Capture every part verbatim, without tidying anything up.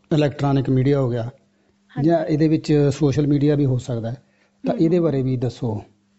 Electronic media ਹੋ ਗਿਆ ਜਾਂ ਹਾਂਜੀ। ਇਹਦੇ ਵਿੱਚ ਸੋਸ਼ਲ ਮੀਡੀਆ ਵੀ ਹੋ ਸਕਦਾ ਹੈ, ਤਾਂ ਹੂੰ ਇਹਦੇ ਹੂੰ ਬਾਰੇ ਵੀ ਦੱਸੋ।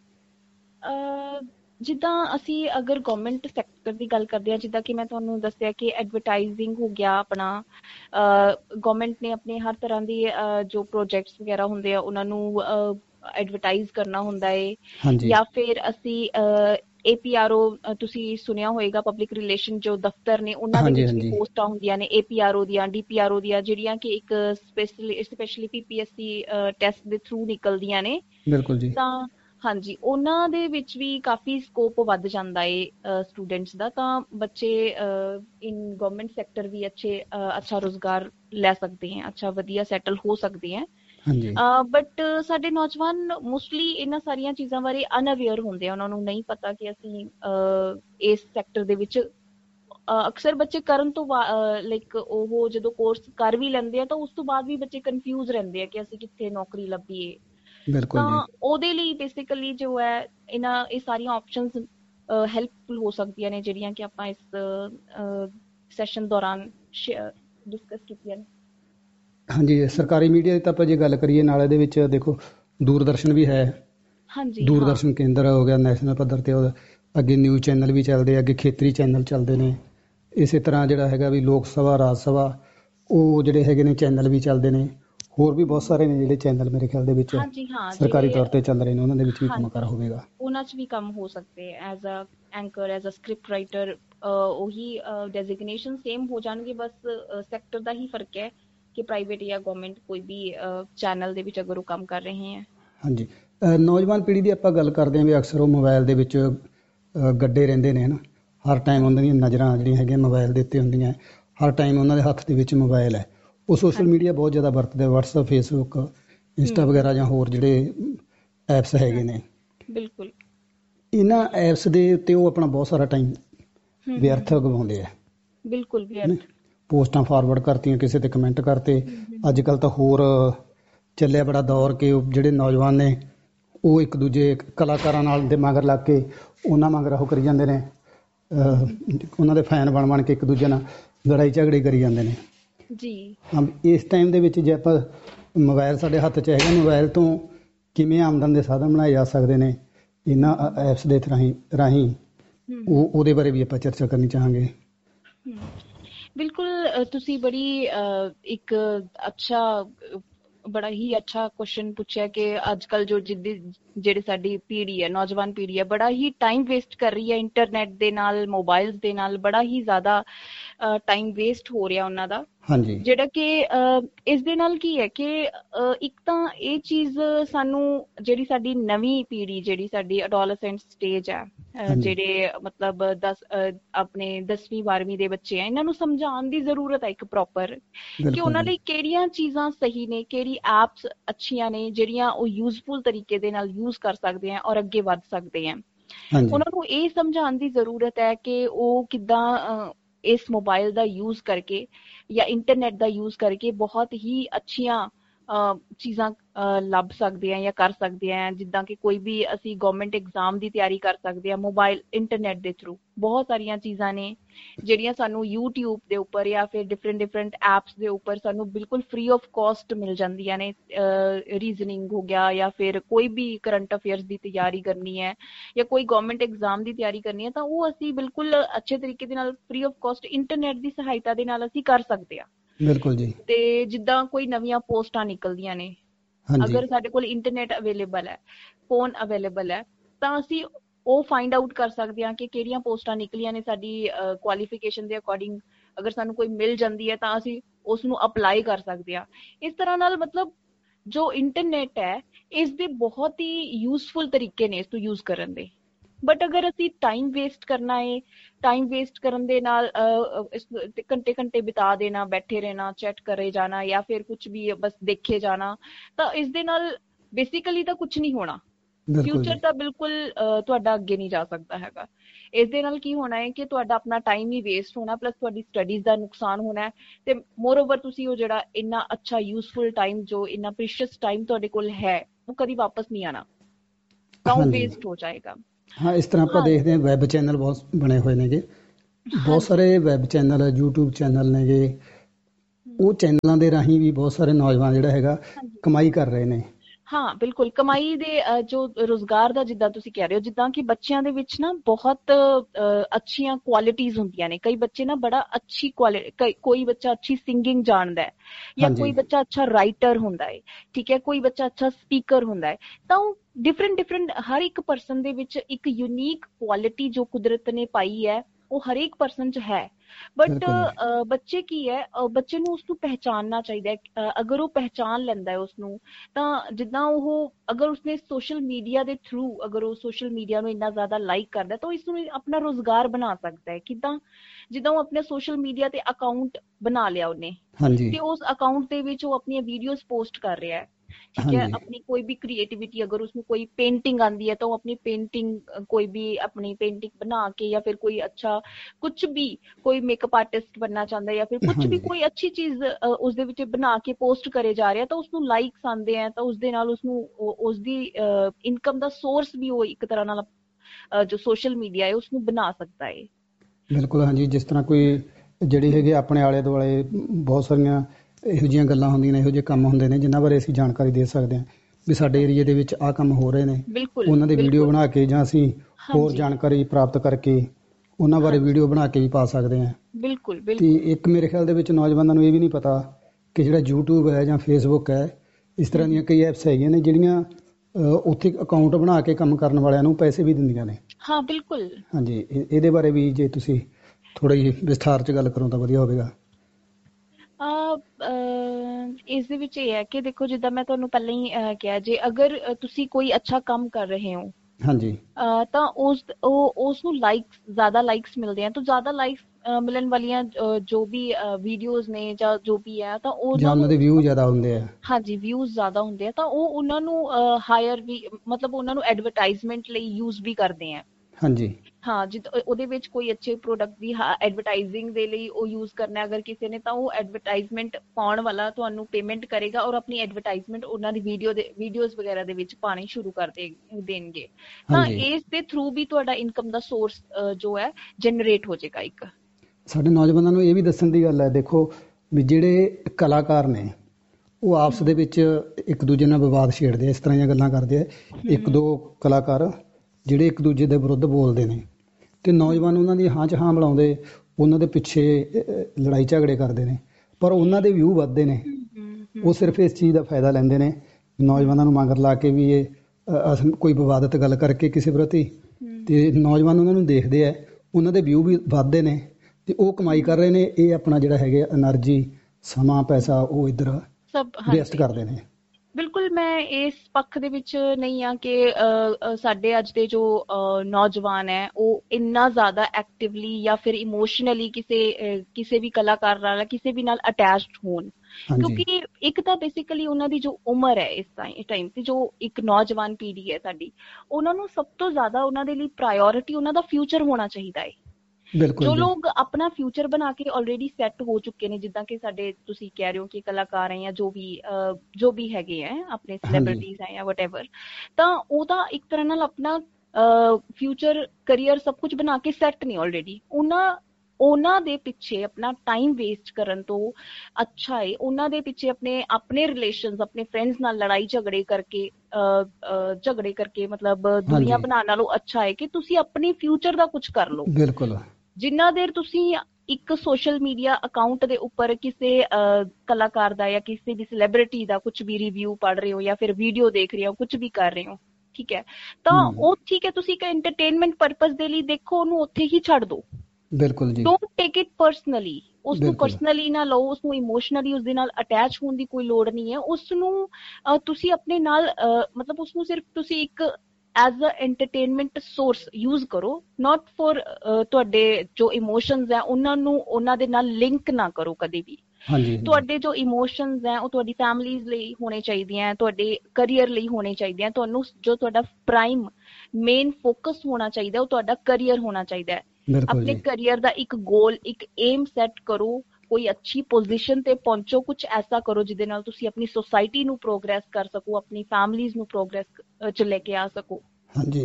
ਅਹ ਜਿੱਦਾਂ ਅਸੀਂ ਅਗਰ ਗਵਰਨਮੈਂਟ ਸੈਕਟਰ ਦੀ ਗੱਲ ਕਰਦੇ ਹਾਂ, ਜਿੱਦਾਂ ਕਿ ਮੈਂ ਤੁਹਾਨੂੰ ਦੱਸਿਆ ਕਿ ਐਡਵਰਟਾਈਜ਼ਿੰਗ ਹੋ ਗਿਆ ਆਪਣਾ, ਗਵਰਨਮੈਂਟ ਨੇ ਆਪਣੇ ਹਰ ਤਰ੍ਹਾਂ ਦੀ ਅਹ, ਜੋ ਪ੍ਰੋਜੈਕਟਸ ਵਗੈਰਾ ਹੁੰਦੇ ਆ ਉਹਨਾਂ ਨੂੰ ਐਡਵਰਟਾਈਜ਼ ਕਰਨਾ ਹੁੰਦਾ ਹੈ। ਹਾਂਜੀ ਜਾਂ ਫਿਰ ਅਸੀਂ ਏ ਪੀ ਆਰ ਓ, ਤੁਸੀਂ ਸੁਣਿਆ ਹੋਏਗਾ, ਪਬਲਿਕ ਰਿਲੇਸ਼ਨ ਜੋ ਦਫ਼ਤਰ ਨੇ ਉਹਨਾਂ ਦੇ ਹਾਂਜੀ ਵਿੱਚ ਵੀ ਹਾਂਜੀ ਪੋਸਟਾਂ ਹੁੰਦੀਆਂ ਨੇ ਏ ਪੀ ਆਰ ਓ ਦੀਆਂ, ਡੀ ਪੀ ਆਰ ਓ ਦੀਆਂ, ਜਿਹੜੀਆਂ ਕਿ ਇੱਕ ਸਪੈਸ਼ਲੀ ਸਪੈਸ਼ਲੀ ਪੀ ਪੀ ਐਸ ਸੀ ਟੈਸਟ ਦੇ ਥਰੂ ਨਿਕਲਦੀਆਂ ਨੇ। ਬਿਲਕੁਲ ਜੀ। ਤਾਂ ਹਾਂਜੀ, ਉਹਨਾਂ ਦੇ ਵਿੱਚ ਵੀ ਕਾਫੀ ਸਕੋਪ ਵੱਧ ਜਾਂਦਾ ਏ ਸਟੂਡੈਂਟਸ ਦਾ, ਤਾਂ ਬੱਚੇ ਇਨ ਗਵਰਨਮੈਂਟ ਸੈਕਟਰ ਵੀ ਅੱਛੇ ਅਹ, ਅੱਛਾ ਰੁਜ਼ਗਾਰ ਲੈ ਸਕਦੇ ਹੈ, ਅੱਛਾ ਵਧੀਆ ਸੈਟਲ ਹੋ ਸਕਦੇ ਹੈ। ਹਾਂਜੀ ਬਟ ਸਾਡੇ ਨੌਜਵਾਨ ਮੋਸਟਲੀ ਇਹਨਾਂ ਸਾਰੀਆਂ ਚੀਜ਼ਾਂ ਬਾਰੇ ਅਨਅਵੇਅਰ ਹੁੰਦੇ ਆ, ਉਹਨਾਂ ਨੂੰ ਨਹੀਂ ਪਤਾ ਕਿ ਅਸੀਂ ਅਹ, ਇਸ ਸੈਕਟਰ ਦੇ ਵਿੱਚ ਅਹ, ਅਕਸਰ ਬੱਚੇ ਕਰਨ ਤੋਂ ਲਾਈਕ ਉਹ ਜਦੋਂ ਕੋਰਸ ਕਰ ਵੀ ਲੈਂਦੇ ਆ ਤਾਂ ਉਸ ਤੋਂ ਬਾਅਦ ਵੀ ਬੱਚੇ ਕਨਫਿਊਜ਼ ਰਹਿੰਦੇ ਆ ਕਿ ਅਸੀਂ ਕਿੱਥੇ ਨੌਕਰੀ ਲੱਭੀਏ। ਬਿਲਕੁਲ ਜੀ। ਤਾਂ ਉਹਦੇ ਲਈ ਬੇਸਿਕਲੀ ਜੋ ਹੈ ਇਹਨਾਂ ਇਹ ਸਾਰੀਆਂ ਆਪਸ਼ਨਸ ਹੈਲਪਫੁਲ ਹੋ ਸਕਦੀਆਂ ਨੇ, ਜਿਹੜੀਆਂ ਕਿ ਆਪਾਂ ਇਸ ਸੈਸ਼ਨ ਦੌਰਾਨ ਡਿਸਕਸ ਕੀਤੀਆਂ ਨੇ। ਹਾਂਜੀ, ਸਰਕਾਰੀ ਮੀਡੀਆ ਦੀ ਤਾਂ ਆਪਾਂ ਜੇ ਗੱਲ ਕਰੀਏ, ਨਾਲ ਇਹਦੇ ਵਿੱਚ ਦੇਖੋ ਦੂਰਦਰਸ਼ਨ ਵੀ ਹੈ। ਹਾਂਜੀ ਹਾਂ। ਦੂਰਦਰਸ਼ਨ ਕੇਂਦਰ ਹੋ ਗਿਆ ਨੈਸ਼ਨਲ ਪੱਧਰ 'ਤੇ, ਉਹਦਾ ਅੱਗੇ ਨਿਊਜ਼ ਚੈਨਲ ਵੀ ਚੱਲਦੇ ਆ, ਅੱਗੇ ਖੇਤਰੀ ਚੈਨਲ ਚੱਲਦੇ ਨੇ। ਇਸੇ ਤਰ੍ਹਾਂ ਜਿਹੜਾ ਹੈਗਾ ਵੀ ਲੋਕ ਸਭਾ, ਰਾਜ ਸਭਾ, ਉਹ ਜਿਹੜੇ ਹੈਗੇ ਨੇ ਚੈਨਲ ਵੀ ਚੱਲਦੇ ਨੇ। ਹੋਰ ਵੀ ਬਹੁਤ ਸਾਰੇ ਨੇ ਜਿਹੜੇ ਚੈਨਲ ਮੇਰੇ ਖਿਆਲ ਦੇ ਵਿੱਚ ਹਾਂਜੀ ਹਾਂ, ਸਰਕਾਰੀ ਜਿਹੜੇ ਤੌਰ 'ਤੇ ਚੱਲ ਰਹੇ ਨੇ, ਉਹਨਾਂ ਦੇ ਵਿੱਚ ਵੀ ਕੰਮ ਕਰ ਹਾਂਜੀ ਹੋਵੇਗਾ। ਉਹਨਾਂ 'ਚ ਵੀ ਕੰਮ ਹੋ ਸਕਦੇ as a anchor, as a script writer. ਉਹੀ ਡੈਜ਼ਿਗਨੇਸ਼ਨ ਸੇਮ ਹੋ ਜਾਣਗੇ, ਬਸ ਸੈਕਟਰ ਦਾ ਹੀ ਫਰਕ ਹੈ ਕਿ ਪ੍ਰਾਈਵੇਟ ਜਾਂ ਗਵਰਨਮੈਂਟ ਕੋਈ ਵੀ ਚੈਨਲ ਦੇ ਵਿੱਚ ਅਗਰ ਉਹ ਕੰਮ ਕਰ ਰਹੇ ਹੈ। ਹਾਂਜੀ, ਨੌਜਵਾਨ ਪੀੜ੍ਹੀ ਦੀ ਆਪਾਂ ਗੱਲ ਕਰਦੇ ਹਾਂ ਵੀ ਅਕਸਰ ਉਹ ਮੋਬਾਇਲ ਦੇ ਵਿੱਚ ਗੱਡੇ ਰਹਿੰਦੇ ਨੇ, ਹੈ ਨਾ। ਹਰ ਟਾਈਮ ਉਹਨਾਂ ਦੀਆਂ ਨਜ਼ਰਾਂ ਜਿਹੜੀਆਂ ਹੈਗੀਆਂ ਮੋਬਾਇਲ ਦੇ ਉੱਤੇ ਹੁੰਦੀਆਂ, ਹਰ ਟਾਈਮ ਉਹਨਾਂ ਦੇ ਹੱਥ ਦੇ ਵਿੱਚ ਮੋਬਾਇਲ ਹੈ। ਉਹ ਸੋਸ਼ਲ ਹਾਂਜੀ। ਮੀਡੀਆ ਬਹੁਤ ਜ਼ਿਆਦਾ ਵਰਤਦੇ, ਵਟਸਐਪ, ਫੇਸਬੁੱਕ, ਇੰਸਟਾ ਹੂੰ ਵਗੈਰਾ ਜਾਂ ਹੋਰ ਜਿਹੜੇ ਐਪਸ ਹੈਗੇ ਨੇ। ਬਿਲਕੁਲ। ਇਹਨਾਂ ਐਪਸ ਦੇ ਉੱਤੇ ਉਹ ਆਪਣਾ ਬਹੁਤ ਸਾਰਾ ਟਾਈਮ ਹੂੰ ਹੂੰ ਵਿਅਰਥ ਹੂੰ ਗਵਾਉਂਦੇ ਆ। ਬਿਲਕੁਲ ਨੇ ਵਿਅਰਥ। ਪੋਸਟਾਂ ਫਾਰਵਰਡ ਕਰਤੀਆਂ, ਕਿਸੇ 'ਤੇ ਕਮੈਂਟ ਕਰਤੇ। ਹੂੰ ਹੂੰ ਅੱਜ ਕੱਲ੍ਹ ਤਾਂ ਹੋਰ ਚੱਲਿਆ ਬੜਾ ਦੌਰ ਕਿ ਉਹ ਜਿਹੜੇ ਨੌਜਵਾਨ ਨੇ ਉਹ ਇੱਕ ਦੂਜੇ ਕਲਾਕਾਰਾਂ ਨਾਲ ਦੇ ਮਗਰ ਲੱਗ ਕੇ ਉਹਨਾਂ ਮਗਰ ਉਹ ਕਰੀ ਜਾਂਦੇ ਨੇ, ਉਹਨਾਂ ਦੇ ਫੈਨ ਬਣ ਬਣ ਕੇ ਇੱਕ ਦੂਜੇ ਨਾਲ ਲੜਾਈ ਝਗੜੇ ਕਰੀ ਜਾਂਦੇ ਨੇ। ਜੀ। ਹਾਂ, ਇਸ ਟਾਈਮ ਦੇ ਵਿੱਚ ਜੇ ਆਪਾਂ ਮੋਬਾਇਲ ਸਾਡੇ ਹੱਥ 'ਚ ਹੈਗਾ, ਮੋਬਾਇਲ ਤੋਂ ਕਿਵੇਂ ਆਮਦਨ ਦੇ ਸਾਧਨ ਬਣਾਏ ਜਾ ਸਕਦੇ ਨੇ ਇਹਨਾਂ ਐਪਸ ਦੇ ਰਾਹੀਂ ਰਾਹੀਂ ਹੂੰ ਉਹ ਹੂੰ ਉਹਦੇ ਬਾਰੇ ਵੀ ਆਪਾਂ ਚਰਚਾ ਕਰਨੀ ਚਾਹਾਂਗੇ। ਹੂੰ ਬਿਲਕੁਲ, ਤੁਸੀਂ ਬੜੀ ਇੱਕ ਅੱਛਾ ਬੜਾ ਹੀ ਅੱਛਾ ਕੁਐਸਚਨ ਪੁੱਛਿਆ ਕਿ ਅੱਜ ਕੱਲ੍ਹ ਜੋ ਜਿੱਦੀ ਜਿਹੜੀ ਸਾਡੀ ਪੀੜ੍ਹੀ ਹੈ, ਨੌਜਵਾਨ ਪੀੜ੍ਹੀ ਹੈ, ਬੜਾ ਹੀ ਟਾਈਮ ਵੇਸਟ ਕਰ ਰਹੀ ਹੈ ਇੰਟਰਨੈਟ ਦੇ ਨਾਲ, ਮੋਬਾਈਲਸ ਦੇ ਨਾਲ। ਬੜਾ ਹੀ ਜ਼ਿਆਦਾ ਟਾਈਮ ਵੇਸਟ ਹੋ ਰਿਹਾ ਉਹਨਾਂ ਦਾ, ਹਾਂਜੀ ਜਿਹੜਾ ਕਿ ਇਸ ਦੇ ਨਾਲ ਕੀ ਹੈ ਕਿ ਇੱਕ ਤਾਂ ਇਹ ਚੀਜ਼ ਸਾਨੂੰ, ਜਿਹੜੀ ਸਾਡੀ ਨਵੀਂ ਪੀੜ੍ਹੀ, ਜਿਹੜੀ ਸਾਡੀ ਅਡੋਲਸੈਂਟ ਸਟੇਜ ਹੈ, ਹਾਂਜੀ ਜਿਹੜੇ ਮਤਲਬ ਦਸ ਆਪਣੇ ਦਸਵੀਂ ਬਾਰਵੀਂ ਦੇ ਬੱਚੇ ਆ, ਇਹਨਾਂ ਨੂੰ ਸਮਝਾਉਣ ਦੀ ਜ਼ਰੂਰਤ ਹੈ ਇੱਕ ਪ੍ਰੋਪਰ, ਕਿ ਬਿਲਕੁਲ ਉਹਨਾਂ ਜੀ। ਲਈ ਕਿਹੜੀਆਂ ਚੀਜ਼ਾਂ ਸਹੀ ਨੇ, ਕਿਹੜੀ ਐਪਸ ਅੱਛੀਆਂ ਨੇ ਜਿਹੜੀਆਂ ਉਹ ਯੂਜ਼ਫੁਲ ਤਰੀਕੇ ਦੇ ਨਾਲ ਯੂਜ਼ ਕਰ ਸਕਦੇ ਆ ਔਰ ਅੱਗੇ ਵੱਧ ਸਕਦੇ ਆ। ਹਾਂਜੀ ਉਹਨਾਂ ਨੂੰ ਇਹ ਸਮਝਾਉਣ ਦੀ ਜ਼ਰੂਰਤ ਹੈ ਕਿ ਉਹ ਕਿੱਦਾਂ ਇਸ ਮੋਬਾਈਲ ਦਾ ਯੂਜ਼ ਕਰਕੇ ਜਾਂ ਇੰਟਰਨੈਟ ਦਾ ਯੂਜ਼ ਕਰਕੇ ਬਹੁਤ ਹੀ ਅੱਛੀਆਂ ਚੀਜ਼ਾਂ ਲੱਭ ਸਕਦੇ ਆ ਜਾਂ ਕਰ ਸਕਦੇ ਆ। ਜਿੱਦਾਂ ਕਿ ਕੋਈ ਵੀ ਅਸੀਂ ਗਵਰਨਮੈਂਟ ਐਗਜ਼ਾਮ ਦੀ ਤਿਆਰੀ ਕਰ ਸਕਦੇ ਹਾਂ ਮੋਬਾਈਲ ਇੰਟਰਨੈਟ ਦੇ ਥਰੂ। ਬਹੁਤ ਸਾਰੀਆਂ ਚੀਜ਼ਾਂ ਨੇ ਜਿਹੜੀਆਂ ਸਾਨੂੰ ਯੂਟਿਊਬ ਦੇ ਉੱਪਰ ਜਾਂ ਫਿਰ ਡਿਫਰੈਂਟ ਡਿਫਰੈਂਟ ਐਪਸ ਦੇ ਉੱਪਰ ਸਾਨੂੰ ਬਿਲਕੁਲ ਫ੍ਰੀ ਆਫ ਕਾਸਟ ਮਿਲ ਜਾਂਦੀਆਂ ਨੇ। ਰੀਜ਼ਨਿੰਗ ਹੋ ਗਿਆ ਜਾਂ ਫਿਰ ਕੋਈ ਵੀ ਕਰੰਟ ਅਫੇਅਰਸ ਦੀ ਤਿਆਰੀ ਕਰਨੀ ਹੈ ਜਾਂ ਕੋਈ ਗਵਰਨਮੈਂਟ ਐਗਜ਼ਾਮ ਦੀ ਤਿਆਰੀ ਕਰਨੀ ਹੈ, ਤਾਂ ਉਹ ਅਸੀਂ ਬਿਲਕੁਲ ਅੱਛੇ ਤਰੀਕੇ ਦੇ ਨਾਲ ਫ੍ਰੀ ਆਫ ਕਾਸਟ ਇੰਟਰਨੈਟ ਦੀ ਸਹਾਇਤਾ ਦੇ ਨਾਲ ਅਸੀਂ ਕਰ ਸਕਦੇ ਹਾਂ। ਬਿਲਕੁਲ ਜੀ। ਤੇ ਜਿੱਦਾਂ ਕੋਈ ਨਵੀਆਂ ਪੋਸਟਾਂ ਨਿਕਲਦੀਆਂ ਨੇ, ਹਾਂਜੀ ਅਗਰ ਸਾਡੇ ਕੋਲ ਇੰਟਰਨੈਟ ਅਵੇਲੇਬਲ ਹੈ, ਫੋਨ ਅਵੇਲੇਬਲ ਹੈ, ਤਾਂ ਅਸੀਂ ਉਹ ਫਾਈਂਡ ਆਊਟ ਕਰ ਸਕਦੇ ਹਾਂ ਕਿ ਕਿਹੜੀਆਂ ਪੋਸਟਾਂ ਨਿਕਲੀਆਂ ਨੇ ਸਾਡੀ ਕੁਆਲੀਫਿਕੇਸ਼ਨ ਦੇ ਅਕੋਰਡਿੰਗ। ਅਗਰ ਸਾਨੂੰ ਕੋਈ ਮਿਲ ਜਾਂਦੀ ਹੈ ਤਾਂ ਅਸੀਂ ਉਸ ਨੂੰ ਅਪਲਾਈ ਕਰ ਸਕਦੇ ਹਾਂ। ਇਸ ਤਰ੍ਹਾਂ ਨਾਲ ਮਤਲਬ ਜੋ ਇੰਟਰਨੈਟ ਹੈ, ਇਸ ਦੇ ਬਹੁਤ ਹੀ ਯੂਜ਼ਫੁਲ ਤਰੀਕੇ ਨੇ ਇਸ ਤੋਂ ਯੂਜ਼ ਕਰਨ ਦੇ। ਬਟ ਅਗਰ ਅਸੀਂ ਟਾਈਮ ਵੇਸਟ ਕਰਨਾ ਹੈ, ਟਾਈਮ ਵੇਸਟ ਕਰਨ ਦੇ ਨਾਲ ਘੰਟੇ ਘੰਟੇ ਬਿਤਾ ਦੇਣਾ, ਬੈਠੇ ਰਹਿਣਾ, ਚੈਟ ਕਰੇ ਜਾਣਾ ਜਾਂ ਫਿਰ ਕੁਛ ਵੀ ਬਸ ਦੇਖੇ ਜਾਣਾ, ਤਾਂ ਇਸ ਦੇ ਨਾਲ ਬੇਸਿਕਲੀ ਤਾਂ ਕੁਛ ਨਹੀਂ ਹੋਣਾ। ਬਿਲਕੁਲ ਫਿਊਚਰ ਜੀ। ਤਾਂ ਬਿਲਕੁਲ ਤੁਹਾਡਾ ਅੱਗੇ ਨਹੀਂ ਜਾ ਸਕਦਾ ਹੈਗਾ। ਇਸ ਦੇ ਨਾਲ ਕੀ ਹੋਣਾ ਹੈ ਕਿ ਤੁਹਾਡਾ ਆਪਣਾ ਟਾਈਮ ਹੀ ਵੇਸਟ ਹੋਣਾ, ਪਲੱਸ ਤੁਹਾਡੀ ਸਟੱਡੀਜ਼ ਦਾ ਨੁਕਸਾਨ ਹੋਣਾ ਹੈ। ਤੇ ਮੋਰ ਓਵਰ ਤੁਸੀਂ ਉਹ ਜਿਹੜਾ ਇੰਨਾ ਅੱਛਾ ਯੂਜ਼ਫੁਲ ਟਾਈਮ, ਜੋ ਇੰਨਾ ਪ੍ਰੀਸ਼ੀਅਸ ਟਾਈਮ ਤੁਹਾਡੇ ਕੋਲ ਹੈ, ਉਹ ਕਦੀ ਵਾਪਸ ਨਹੀਂ ਆਉਣਾ, ਤਾਂ ਉਹ ਹਾਂਜੀ ਵੇਸਟ ਹੋ ਜਾਏਗਾ। ਹਾਂ, ਇਸ ਤਰ੍ਹਾਂ ਆਪਾਂ ਹਾਂ। ਦੇਖਦੇ ਹਾਂ ਵੈੱਬ ਚੈਨਲ ਬਹੁਤ ਬਣੇ ਹੋਏ ਨੇਗੇ, ਬਹੁਤ ਹਾਂਜੀ। ਸਾਰੇ ਵੈੱਬ ਚੈਨਲ, ਯੂਟਿਊਬ ਚੈਨਲ ਨੇਗੇ। ਉਹ ਚੈਨਲਾਂ ਦੇ ਰਾਹੀਂ ਵੀ ਬਹੁਤ ਸਾਰੇ ਨੌਜਵਾਨ ਜਿਹੜਾ ਹੈਗਾ ਹਾਂਜੀ ਕਮਾਈ ਕਰ ਰਹੇ ਨੇ। ਹਾਂ ਬਿਲਕੁਲ, ਕਮਾਈ ਦੇ ਅਹ, ਜੋ ਰੁਜ਼ਗਾਰ ਦਾ ਜਿੱਦਾਂ ਤੁਸੀਂ ਕਹਿ ਰਹੇ ਹੋ, ਜਿੱਦਾਂ ਕਿ ਬੱਚਿਆਂ ਦੇ ਵਿੱਚ ਨਾ ਬਹੁਤ ਅਹ, ਅੱਛੀਆਂ ਕੁਆਲਿਟੀਜ਼ ਹੁੰਦੀਆਂ ਨੇ। ਕਈ ਬੱਚੇ ਨਾ ਬੜਾ ਅੱਛੀ ਕੁਆਲਿਟੀ, ਕੋਈ ਬੱਚਾ ਅੱਛੀ ਸਿੰਗਿੰਗ ਜਾਣਦਾ ਹੈ, ਜਾਂ ਹਾਂਜੀ ਕੋਈ ਬੱਚਾ ਅੱਛਾ ਰਾਈਟਰ ਹੁੰਦਾ ਹੈ, ਠੀਕ ਹੈ, ਕੋਈ ਬੱਚਾ ਅੱਛਾ ਸਪੀਕਰ ਹੁੰਦਾ ਹੈ। ਤਾਂ ਉਹ ਡਿਫਰੈਂਟ ਡਿਫਰੈਂਟ, ਹਰ ਇੱਕ ਪਰਸਨ ਦੇ ਵਿੱਚ ਇੱਕ ਯੂਨੀਕ ਕੁਆਲਿਟੀ ਜੋ ਕੁਦਰਤ ਨੇ ਪਾਈ ਹੈ, ਉਹ ਹਰੇਕ ਪਰਸਨ 'ਚ ਹੈ। ਬਟ ਬਿਲਕੁਲ ਬੱਚੇ ਕੀ ਹੈ, ਅਹ, ਬੱਚੇ ਨੂੰ ਉਸਨੂੰ ਪਹਿਚਾਨਣਾ ਚਾਹੀਦਾ ਹੈ। ਅਹ, ਅਗਰ ਉਹ ਪਹਿਚਾਨ ਲੈਂਦਾ ਹੈ ਉਸਨੂੰ, ਤਾਂ ਜਿੱਦਾਂ ਉਹ, ਅਗਰ ਉਸਨੇ ਸੋਸ਼ਲ ਮੀਡੀਆ ਦੇ ਥਰੂ, ਅਗਰ ਉਹ ਸੋਸ਼ਲ ਮੀਡੀਆ ਨੂੰ ਇੰਨਾ ਜ਼ਿਆਦਾ ਲਾਈਕ ਕਰਦਾ, ਤਾਂ ਇਸ ਨੂੰ ਆਪਣਾ ਰੁਜ਼ਗਾਰ ਬਣਾ ਸਕਦਾ ਹੈ। ਕਿੱਦਾਂ? ਜਿੱਦਾਂ ਉਹ ਆਪਣੇ ਸੋਸ਼ਲ ਮੀਡੀਆ ਤੇ ਅਕਾਊਂਟ ਬਣਾ ਲਿਆ ਉਹਨੇ, ਹਾਂਜੀ ਤੇ ਉਸ ਅਕਾਊਂਟ ਦੇ ਵਿੱਚ ਉਹ ਆਪਣੀਆਂ ਵੀਡੀਓਜ਼ ਪੋਸਟ ਕਰ ਰਿਹਾ ਹੈ, ਠੀਕ ਹੈ, ਹਾਂਜੀ ਆਪਣੀ ਕੋਈ ਵੀ ਕ੍ਰੀਏਟੀਵਿਟੀ, ਅਗਰ ਉਸਨੂੰ ਕੋਈ ਪੇਂਟਿੰਗ ਆਉਂਦੀ ਹੈ ਤਾਂ ਉਹ ਆਪਣੀ ਪੇਂਟਿੰਗ, ਕੋਈ ਵੀ ਆਪਣੀ ਪੇਂਟਿੰਗ ਬਣਾ ਕੇ, ਜਾਂ ਫਿਰ ਕੋਈ ਅੱਛਾ ਕੁਝ ਵੀ, ਕੋਈ ਮੇਕਅਪ ਆਰਟਿਸਟ ਬਣਨਾ ਚਾਹੁੰਦਾ ਹੈ, ਜਾਂ ਫਿਰ ਕੁਝ ਵੀ ਹਾਂਜੀ ਕੋਈ ਅੱਛੀ ਚੀਜ਼ ਉਸਦੇ ਵਿੱਚ ਬਣਾ ਕੇ ਪੋਸਟ ਕਰੇ ਜਾ ਰਿਹਾ, ਤਾਂ ਉਸਨੂੰ ਲਾਈਕਸ ਆਉਂਦੇ ਆ, ਤਾਂ ਉਸਦੇ ਨਾਲ ਉਸਨੂੰ ਉਸਦੀ ਇਨਕਮ ਦਾ ਸੋਰਸ ਵੀ ਉਹ ਇੱਕ ਤਰ੍ਹਾਂ ਨਾਲ ਅਹ, ਜੋ ਸੋਸ਼ਲ ਮੀਡੀਆ ਹੈ ਉਸਨੂੰ ਬਣਾ ਸਕਦਾ ਹੈ। ਬਿਲਕੁਲ ਹਾਂਜੀ। ਜਿਸ ਤਰ੍ਹਾਂ ਕੋਈ ਜਿਹੜੀ ਹੈਗੀ ਆਪਣੇ ਆਲੇ ਦੁਆਲੇ ਬਹੁਤ ਸਾਰੀਆਂ ਇਹੋ ਜਿਹੀਆਂ ਗੱਲਾਂ ਹੁੰਦੀਆਂ ਨੇ, ਇਹੋ ਜਿਹੇ ਕੰਮ ਹੁੰਦੇ ਨੇ ਜਿਨ੍ਹਾਂ ਬਾਰੇ ਅਸੀਂ ਜਾਣਕਾਰੀ ਦੇ ਸਕਦੇ ਹਾਂ ਵੀ ਸਾਡੇ ਏਰੀਏ ਦੇ ਵਿੱਚ ਆਹ ਕੰਮ ਹੋ ਰਹੇ ਨੇ। ਬਿਲਕੁਲ ਉਹਨਾਂ ਦੇ ਵੀਡੀਓ ਬਿਲਕੁਲ ਬਣਾ ਕੇ, ਜਾਂ ਅਸੀਂ ਹੋਰ ਹਾਂਜੀ ਜਾਣਕਾਰੀ ਪ੍ਰਾਪਤ ਕਰਕੇ ਉਹਨਾਂ ਬਾਰੇ ਹਾਂਜੀ ਵੀਡੀਓ ਬਣਾ ਕੇ ਵੀ ਪਾ ਸਕਦੇ ਹਾਂ। ਬਿਲਕੁਲ ਅਤੇ ਬਿਲਕੁਲ ਇੱਕ ਮੇਰੇ ਖਿਆਲ ਦੇ ਵਿੱਚ ਨੌਜਵਾਨਾਂ ਨੂੰ ਇਹ ਵੀ ਨਹੀਂ ਪਤਾ ਕਿ ਜਿਹੜਾ ਯੂਟਿਊਬ ਹੈ ਜਾਂ ਫੇਸਬੁੱਕ ਹੈ, ਇਸ ਤਰ੍ਹਾਂ ਦੀਆਂ ਕਈ ਐਪਸ ਹੈਗੀਆਂ ਨੇ ਜਿਹੜੀਆਂ ਉੱਥੇ ਅਕਾਊਂਟ ਬਣਾ ਕੇ ਕੰਮ ਕਰਨ ਵਾਲਿਆਂ ਨੂੰ ਪੈਸੇ ਵੀ ਦਿੰਦੀਆਂ ਨੇ। ਹਾਂ ਬਿਲਕੁਲ। ਹਾਂਜੀ, ਇਹ ਇਹਦੇ ਬਾਰੇ ਵੀ ਜੇ ਤੁਸੀਂ ਥੋੜ੍ਹਾ ਜਿਹੀ ਵਿਸਥਾਰ 'ਚ ਗੱਲ ਕਰੋ ਤਾਂ ਵਧੀਆ ਹੋਵੇਗਾ। ਆ ਇਸ ਦੇ ਵਿੱਚ ਇਹ ਹੈ ਕਿ ਦੇਖੋ, ਜਿੱਦਾਂ ਮੈਂ ਤੁਹਾਨੂੰ ਪਹਿਲਾਂ ਹੀ ਅਹ, ਕਿਹਾ, ਜੇ ਅਗਰ ਅਹ, ਤੁਸੀਂ ਕੋਈ ਅੱਛਾ ਕੰਮ ਕਰ ਰਹੇ ਹੋ, ਹਾਂਜੀ ਅਹ, ਤਾਂ ਉਸ ਉਹ ਉਸ ਨੂੰ ਲਾਈਕਸ, ਜ਼ਿਆਦਾ ਲਾਈਕਸ ਮਿਲਦੇ ਆ, ਤਾਂ ਜ਼ਿਆਦਾ ਲਾਈਕਸ ਮਿਲਣ ਵਾਲੀਆਂ ਅਹ, ਜੋ ਵੀ ਵੀਡੀਓਜ਼ ਨੇ ਜਾਂ ਜੋ ਵੀ ਹੈ, ਤਾਂ ਜਾਂ ਉਹਨਾਂ ਉਹਨਾਂ ਨੂੰ, ਦੇ ਵਿਊ ਜ਼ਿਆਦਾ ਹੁੰਦੇ ਆ। ਹਾਂਜੀ, ਵਿਊਜ਼ ਜ਼ਿਆਦਾ ਹੁੰਦੇ ਆ, ਤਾਂ ਉਹ ਉਹਨਾਂ ਨੂੰ ਹਾਇਰ ਵੀ, ਮਤਲਬ ਉਹਨਾਂ ਨੂੰ ਐਡਵਰਟਾਈਜ਼ਮੈਂਟ ਲਈ ਯੂਜ਼ ਵੀ ਕਰਦੇ ਆ। ਹਾਂਜੀ ਹਾਂ, ਜਿੱਦ ਉਹਦੇ ਵਿੱਚ ਕੋਈ ਅੱਛੇ ਪ੍ਰੋਡਕਟ ਦੀ ਐਡਵਰਟਾਈਜ਼ਿੰਗ ਦੇ ਲਈ ਉਹ ਯੂਜ਼ ਕਰਨਾ ਅਗਰ ਕਿਸੇ ਨੇ, ਤਾਂ ਉਹ ਐਡਵਰਟਾਈਜ਼ਮੈਂਟ ਪਾਉਣ ਵਾਲਾ ਤੁਹਾਨੂੰ ਪੇਮੈਂਟ ਕਰੇਗਾ, ਔਰ ਆਪਣੀ ਐਡਵਰਟਾਈਜ਼ਮੈਂਟ ਉਹਨਾਂ ਦੀ ਵੀਡੀਓ ਦੇ ਵੀਡੀਓਜ਼ ਵਗੈਰਾ ਦੇ ਵਿੱਚ ਪਾਣੀ ਸ਼ੁਰੂ ਕਰ ਦੇ ਦੇਣਗੇ। ਤਾਂ ਹਾਂਜੀ ਇਸ ਦੇ ਥਰੂ ਵੀ ਤੁਹਾਡਾ ਇਨਕਮ ਦਾ ਸੋਰਸ ਜੋ ਹੈ ਜਨਰੇਟ ਹੋ ਜਾਏਗਾ ਇੱਕ। ਸਾਡੇ ਨੌਜਵਾਨਾਂ ਨੂੰ ਇਹ ਵੀ ਦੱਸਣ ਦੀ ਗੱਲ ਹੈ, ਦੇਖੋ ਵੀ ਜਿਹੜੇ ਕਲਾਕਾਰ ਨੇ ਉਹ ਆਪਸ ਦੇ ਵਿੱਚ ਇੱਕ ਦੂਜੇ ਨਾਲ ਵਿਵਾਦ ਛੇੜਦੇ ਆ, ਇਸ ਤਰ੍ਹਾਂ ਦੀਆਂ ਗੱਲਾਂ ਕਰਦੇ ਆ। ਇੱਕ ਦੋ ਕਲਾਕਾਰ ਜਿਹੜੇ ਇੱਕ ਦੂਜੇ ਦੇ ਵਿਰੁੱਧ ਬੋਲਦੇ ਨੇ, ਅਤੇ ਨੌਜਵਾਨ ਉਹਨਾਂ ਦੀ ਹਾਂ 'ਚ ਹਾਂ ਮਿਲਾਉਂਦੇ, ਉਹਨਾਂ ਦੇ ਪਿੱਛੇ ਲੜਾਈ ਝਗੜੇ ਕਰਦੇ ਨੇ, ਪਰ ਉਹਨਾਂ ਦੇ ਵਿਊ ਵੱਧਦੇ ਨੇ। ਉਹ ਸਿਰਫ ਇਸ ਚੀਜ਼ ਦਾ ਫਾਇਦਾ ਲੈਂਦੇ ਨੇ, ਨੌਜਵਾਨਾਂ ਨੂੰ ਮਗਰ ਲਾ ਕੇ ਵੀ ਇਹ ਅ, ਕੋਈ ਵਿਵਾਦਤ ਗੱਲ ਕਰਕੇ ਕਿਸੇ ਪ੍ਰਤੀ, ਅਤੇ ਨੌਜਵਾਨ ਉਹਨਾਂ ਨੂੰ ਦੇਖਦੇ ਆ, ਉਹਨਾਂ ਦੇ ਵਿਊ ਵੀ ਵੱਧਦੇ ਨੇ, ਅਤੇ ਉਹ ਕਮਾਈ ਕਰ ਰਹੇ ਨੇ। ਇਹ ਆਪਣਾ ਜਿਹੜਾ ਹੈਗਾ ਐਨਰਜੀ, ਸਮਾਂ, ਪੈਸਾ ਉਹ ਇੱਧਰ ਸਭ, ਵੇਸਟ ਹਾਂਜੀ ਕਰਦੇ ਨੇ। ਬਿਲਕੁਲ। ਮੈਂ ਇਸ ਪੱਖ ਦੇ ਵਿੱਚ ਨਹੀਂ ਆ ਕਿ ਸਾਡੇ ਅੱਜ ਦੇ ਜੋ ਨੌਜਵਾਨ ਹੈ ਉਹ ਇੰਨਾ ਜ਼ਿਆਦਾ ਐਕਟਿਵਲੀ ਜਾਂ ਫਿਰ ਇਮੋਸ਼ਨਲੀ ਕਿਸੇ ਕਿਸੇ ਵੀ ਕਲਾਕਾਰ ਨਾਲ, ਕਿਸੇ ਵੀ ਨਾਲ ਅਟੈਚਡ ਹੋਣ, ਹਾਂਜੀ ਕਿਉਂਕਿ ਇੱਕ ਤਾਂ ਬੇਸਿਕਲੀ ਉਹਨਾਂ ਦੀ ਜੋ ਉਮਰ ਹੈ ਇਸ ਟਾਈਮ ਤੇ, ਜੋ ਇੱਕ ਨੌਜਵਾਨ ਪੀੜ੍ਹੀ ਹੈ ਸਾਡੀ, ਉਹਨਾਂ ਨੂੰ ਸਭ ਤੋਂ ਜ਼ਿਆਦਾ ਉਹਨਾਂ ਦੇ ਲਈ ਪ੍ਰਾਇੋਰਿਟੀ ਉਹਨਾਂ ਦਾ ਫਿਊਚਰ ਹੋਣਾ ਚਾਹੀਦਾ ਹੈ। ਬਿਲਕੁਲ ਜੋ ਜੀ ਲੋਕ ਆਪਣਾ ਫਿਊਚਰ ਬਣਾ ਕੇ ਆਲਰੇਡੀ ਸੈੱਟ ਹੋ ਚੁੱਕੇ ਨੇ, ਜਿੱਦਾਂ ਕਿ ਸਾਡੇ ਤੁਸੀਂ ਕਹਿ ਰਹੇ ਹੋ ਕਿ ਕਲਾਕਾਰ ਹੈ ਜਾਂ ਜੋ ਵੀ ਜੋ ਵੀ ਹੈਗੇ ਹੈ, ਆਪਣੇ ਹਾਂਜੀ ਸੈਲੀਬ੍ਰਿਟੀਜ਼ ਹੈ ਜਾਂ ਵਟਐਵਰ, ਤਾਂ ਉਹ ਤਾਂ ਇੱਕ ਤਰ੍ਹਾਂ ਨਾਲ ਆਪਣਾ ਫਿਊਚਰ, ਕਰੀਅਰ ਸਭ ਕੁਝ ਬਣਾ ਕੇ ਸੈੱਟ ਨੇ ਆਲਰੇਡੀ। ਉਹਨਾਂ ਉਹਨਾਂ ਦੇ ਪਿੱਛੇ ਆਪਣਾ ਟਾਈਮ ਵੇਸਟ ਕਰਨ ਤੋਂ ਅੱਛਾ ਹੈ ਉਹਨਾਂ ਦੇ ਪਿੱਛੇ ਆਪਣੇ ਆਪਣੇ ਰਿਲੇਸ਼ਨਸ, ਆਪਣੇ ਫਰੈਂਡਸ ਨਾਲ ਲੜਾਈ ਝਗੜੇ ਕਰਕੇ ਝਗੜੇ ਕਰਕੇ ਮਤਲਬ ਦੁਨੀਆ ਹਾਂਜੀ ਬਣਾਉਣ ਨਾਲੋਂ ਅੱਛਾ ਹੈ ਕਿ ਤੁਸੀਂ ਆਪਣੀ ਫਿਊਚਰ ਦਾ ਕੁਝ ਕਰ ਲਓ। ਬਿਲਕੁਲ ਜਿੰਨਾ ਦੇਰ ਤੁਸੀਂ ਇੱਕ ਸੋਸ਼ਲ ਮੀਡੀਆ ਅਕਾਊਂਟ ਦੇ ਉੱਪਰ ਕਿਸੇ ਕਲਾਕਾਰ ਦਾ ਜਾਂ ਕਿਸੇ ਵੀ ਸੈਲੀਬ੍ਰਿਟੀ ਦਾ ਕੁਝ ਵੀ ਰਿਵਿਊ ਪੜ੍ਹ ਰਹੇ ਹੋ ਜਾਂ ਫਿਰ ਵੀਡੀਓ ਦੇਖ ਰਹੇ ਹੋ, ਕੁਝ ਵੀ ਕਰ ਰਹੇ ਹੋ, ਠੀਕ ਹੈ, ਤਾਂ ਹੂੰ ਉਹ ਠੀਕ ਹੈ, ਤੁਸੀਂ ਇੱਕ ਐਂਟਰਟੇਨਮੈਂਟ ਪਰਪਸ ਦੇ ਲਈ ਦੇਖੋ, ਉਹਨੂੰ ਉੱਥੇ ਹੀ ਛੱਡ ਦਿਓ। ਬਿਲਕੁਲ ਜੀ ਡੋਂਟ ਟੇਕ ਇਟ ਪਰਸਨਲੀ। ਉਸਨੂੰ ਬਿਲਕੁਲ ਪਰਸਨਲੀ ਨਾ ਲਓ, ਉਸਨੂੰ ਇਮੋਸ਼ਨਲੀ ਉਸਦੇ ਨਾਲ ਅਟੈਚ ਹੋਣ ਦੀ ਕੋਈ ਲੋੜ ਨਹੀਂ ਹੈ। ਉਸਨੂੰ ਤੁਸੀਂ ਆਪਣੇ ਨਾਲ ਮਤਲਬ ਉਸਨੂੰ ਸਿਰਫ ਤੁਸੀਂ ਇੱਕ as a entertainment source use ਕਰੋ, ਨਾਟ ਫॉर ਤੁਹਾਡੇ ਜੋ ਇਮੋਸ਼ਨਸ ਹੈ ਉਹਨਾਂ ਨੂੰ ਉਹਨਾਂ ਦੇ ਨਾਲ ਲਿੰਕ ਨਾ ਕਰੋ ਕਦੇ ਵੀ। ਹਾਂਜੀ ਹਾਂਜੀ ਤੁਹਾਡੇ ਜੋ ਇਮੋਸ਼ਨਸ ਹੈ ਉਹ ਤੁਹਾਡੀ ਫੈਮਿਲੀਜ਼ ਲਈ ਹੋਣੇ ਚਾਹੀਦੀਆਂ, ਤੁਹਾਡੇ ਕਰੀਅਰ ਲਈ ਹੋਣੇ ਚਾਹੀਦੀਆਂ। ਤੁਹਾਨੂੰ ਜੋ ਤੁਹਾਡਾ ਪ੍ਰਾਈਮ ਮੇਨ ਫੋਕਸ ਹੋਣਾ ਚਾਹੀਦਾ ਉਹ ਤੁਹਾਡਾ ਕਰੀਅਰ ਹੋਣਾ ਚਾਹੀਦਾ ਹੈ। ਬਿਲਕੁਲ ਆਪਣੇ ਜੀ ਕਰੀਅਰ ਦਾ ਇੱਕ ਗੋਲ, ਇੱਕ ਏਮ ਸੈੱਟ ਕਰੋ, ਕੋਈ ਅੱਛੀ ਪੋਜੀਸ਼ਨ ਤੇ ਪਹੁੰਚੋ, ਕੁਝ ਐਸਾ ਕਰੋ ਜਿਹਦੇ ਨਾਲ ਤੁਸੀਂ ਆਪਣੀ ਸੋਸਾਇਟੀ ਨੂੰ ਪ੍ਰੋਗਰੈਸ ਕਰ ਸਕੋ, ਆਪਣੀ ਫੈਮਿਲੀਜ਼ ਨੂੰ ਪ੍ਰੋਗਰੈਸ ਚ ਲੈ ਕੇ ਆ ਸਕੋ। ਹਾਂਜੀ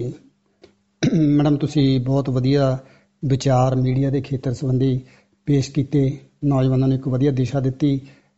ਮੈਡਮ, ਤੁਸੀਂ ਬਹੁਤ ਵਧੀਆ ਵਿਚਾਰ ਮੀਡੀਆ ਦੇ ਖੇਤਰ ਸੰਬੰਧੀ ਪੇਸ਼ ਕੀਤੇ, ਨੌਜਵਾਨਾਂ ਨੂੰ ਇੱਕ ਵਧੀਆ ਦਿਸ਼ਾ ਦਿੱਤੀ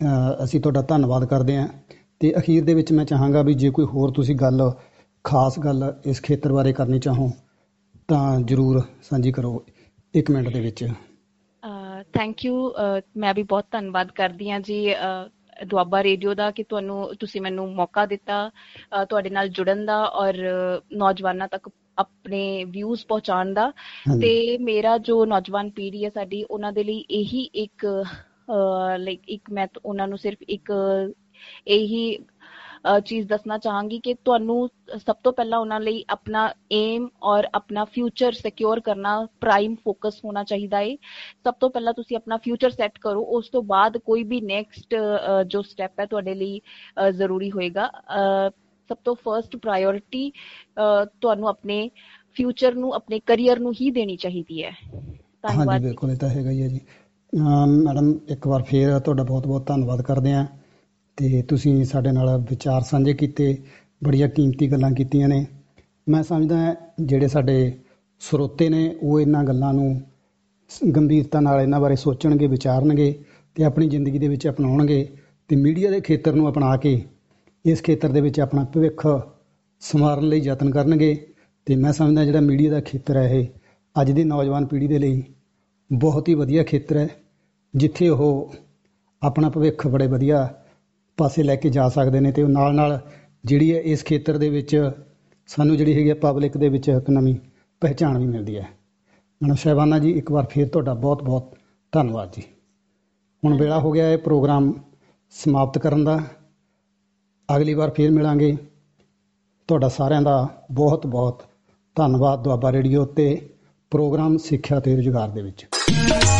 ਅ, ਅਸੀਂ ਤੁਹਾਡਾ ਧੰਨਵਾਦ ਕਰਦੇ ਹਾਂ। ਅਤੇ ਅਖੀਰ ਦੇ ਵਿੱਚ ਮੈਂ ਚਾਹਾਂਗਾ ਵੀ ਜੇ ਕੋਈ ਹੋਰ ਤੁਸੀਂ ਗੱਲ ਖਾਸ ਗੱਲ ਇਸ ਖੇਤਰ ਬਾਰੇ ਕਰਨੀ ਚਾਹੋ ਤਾਂ ਜ਼ਰੂਰ ਸਾਂਝੀ ਕਰੋ ਇੱਕ ਮਿੰਟ ਦੇ ਵਿੱਚ। Thank you. ਮੈਂ ਵੀ ਬਹੁਤ ਧੰਨਵਾਦ ਕਰਦੀ ਹਾਂ ਜੀ ਦੁਆਬਾ ਰੇਡੀਓ ਦਾ ਕਿ ਤੁਹਾਨੂੰ ਤੁਸੀਂ ਮੈਨੂੰ ਮੌਕਾ ਦਿੱਤਾ ਅ, ਤੁਹਾਡੇ ਨਾਲ ਜੁੜਨ ਦਾ ਔਰ ਨੌਜਵਾਨਾਂ ਤੱਕ ਆਪਣੇ ਵਿਊਜ਼ ਪਹੁੰਚਾਉਣ ਦਾ। ਹਾਂਜੀ ਤੇ ਮੇਰਾ ਜੋ ਨੌਜਵਾਨ ਪੀੜ੍ਹੀ ਹੈ ਸਾਡੀ, ਉਹਨਾਂ ਦੇ ਲਈ ਇਹੀ ਇੱਕ ਲਾਈਕ ਇੱਕ ਮੈਂ ਤਾਂ ਉਹਨਾਂ ਨੂੰ ਸਿਰਫ ਇੱਕ ਇਹੀ ਅ, ਚੀਜ਼ ਦੱਸਣਾ ਚਾਹਾਂਗੀ ਕਿ ਤੁਹਾਨੂੰ ਸਭ ਤੋਂ ਪਹਿਲਾਂ ਉਹਨਾਂ ਲਈ ਆਪਣਾ ਏਮ ਔਰ ਆਪਣਾ ਫਿਊਚਰ ਸਿਕਿਉਰ ਕਰਨਾ ਪ੍ਰਾਈਮ ਫੋਕਸ ਹੋਣਾ ਚਾਹੀਦਾ ਹੈ। ਸਭ ਤੋਂ ਪਹਿਲਾਂ ਤੁਸੀਂ ਆਪਣਾ ਫਿਊਚਰ ਸੈੱਟ ਕਰੋ, ਉਸ ਤੋਂ ਬਾਅਦ ਕੋਈ ਵੀ ਨੈਕਸਟ ਜੋ ਸਟੈਪ ਹੈ ਤੁਹਾਡੇ ਲਈ ਅ, ਜ਼ਰੂਰੀ ਹੋਏਗਾ। ਅ, ਸਭ ਤੋਂ ਫਰਸਟ ਪ੍ਰਾਇੋਰਿਟੀ ਤੁਹਾਨੂੰ ਆਪਣੇ ਫਿਊਚਰ ਨੂੰ, ਆਪਣੇ ਕਰੀਅਰ ਨੂੰ ਹੀ ਦੇਣੀ ਚਾਹੀਦੀ ਹੈ। ਹਾਂਜੀ ਧੰਨਵਾਦ ਜੀ। ਬਿਲਕੁਲ, ਇਹ ਤਾਂ ਹੈਗਾ ਹੀ ਹੈ ਜੀ। ਅਮ ਮੈਡਮ ਇੱਕ ਵਾਰ ਫੇਰ ਤੁਹਾਡਾ ਬਹੁਤ ਬਹੁਤ ਧੰਨਵਾਦ ਕਰਦੇ ਹਾਂ। ਅਤੇ ਤੁਸੀਂ ਸਾਡੇ ਨਾਲ ਵਿਚਾਰ ਸਾਂਝੇ ਕੀਤੇ, ਬੜੀਆਂ ਕੀਮਤੀ ਗੱਲਾਂ ਕੀਤੀਆਂ ਨੇ। ਮੈਂ ਸਮਝਦਾ ਜਿਹੜੇ ਸਾਡੇ ਸਰੋਤੇ ਨੇ ਉਹ ਇਹਨਾਂ ਗੱਲਾਂ ਨੂੰ ਸ- ਗੰਭੀਰਤਾ ਨਾਲ ਇਹਨਾਂ ਬਾਰੇ ਸੋਚਣਗੇ, ਵਿਚਾਰਨਗੇ ਅਤੇ ਆਪਣੀ ਜ਼ਿੰਦਗੀ ਦੇ ਵਿੱਚ ਅਪਣਾਉਣਗੇ ਅਤੇ ਮੀਡੀਆ ਦੇ ਖੇਤਰ ਨੂੰ ਅਪਣਾ ਕੇ ਇਸ ਖੇਤਰ ਦੇ ਵਿੱਚ ਆਪਣਾ ਭਵਿੱਖ ਸੰਵਾਰਨ ਲਈ ਯਤਨ ਕਰਨਗੇ। ਅਤੇ ਮੈਂ ਸਮਝਦਾ ਜਿਹੜਾ ਮੀਡੀਆ ਦਾ ਖੇਤਰ ਹੈ ਇਹ ਅੱਜ ਦੀ ਨੌਜਵਾਨ ਪੀੜ੍ਹੀ ਦੇ ਲਈ ਬਹੁਤ ਹੀ ਵਧੀਆ ਖੇਤਰ ਹੈ, ਜਿੱਥੇ ਉਹ ਆਪਣਾ ਭਵਿੱਖ ਬੜੇ ਵਧੀਆ ਪਾਸੇ ਲੈ ਕੇ ਜਾ ਸਕਦੇ ਨੇ। ਅਤੇ ਉਹ ਨਾਲ ਨਾਲ ਜਿਹੜੀ ਹੈ ਇਸ ਖੇਤਰ ਦੇ ਵਿੱਚ ਸਾਨੂੰ ਜਿਹੜੀ ਹੈਗੀ ਆ ਪਬਲਿਕ ਦੇ ਵਿੱਚ ਇੱਕ ਨਵੀਂ ਪਹਿਚਾਣ ਵੀ ਮਿਲਦੀ ਹੈ। ਮੈਡਮ ਸਾਹਿਬਾਨਾ ਜੀ, ਇੱਕ ਵਾਰ ਫਿਰ ਤੁਹਾਡਾ ਬਹੁਤ ਬਹੁਤ ਧੰਨਵਾਦ ਜੀ। ਹੁਣ ਵੇਲਾ ਹੋ ਗਿਆ ਇਹ ਪ੍ਰੋਗਰਾਮ ਸਮਾਪਤ ਕਰਨ ਦਾ। ਅਗਲੀ ਵਾਰ ਫਿਰ ਮਿਲਾਂਗੇ। ਤੁਹਾਡਾ ਸਾਰਿਆਂ ਦਾ ਬਹੁਤ ਬਹੁਤ ਧੰਨਵਾਦ ਦੁਆਬਾ ਰੇਡੀਓ ਅਤੇ ਪ੍ਰੋਗਰਾਮ ਸਿੱਖਿਆ ਤੇ ਰੁਜ਼ਗਾਰ ਦੇ ਵਿੱਚ।